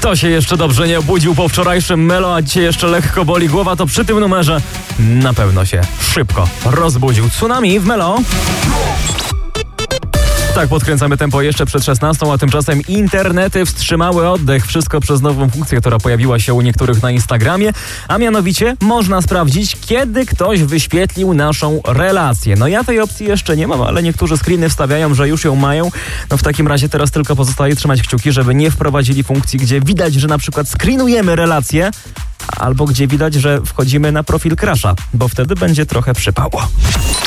Kto się jeszcze dobrze nie obudził po wczorajszym Melo, a dzisiaj jeszcze lekko boli głowa, to przy tym numerze na pewno się szybko rozbudził. Tsunami w Melo. Tak, podkręcamy tempo jeszcze przed 16, a tymczasem internety wstrzymały oddech. Wszystko przez nową funkcję, która pojawiła się u niektórych na Instagramie, a mianowicie można sprawdzić, kiedy ktoś wyświetlił naszą relację. No ja tej opcji jeszcze nie mam, ale niektórzy screeny wstawiają, że już ją mają. No w takim razie teraz tylko pozostaje trzymać kciuki, żeby nie wprowadzili funkcji, gdzie widać, że na przykład screenujemy relację, albo gdzie widać, że wchodzimy na profil crusha, bo wtedy będzie trochę przypało.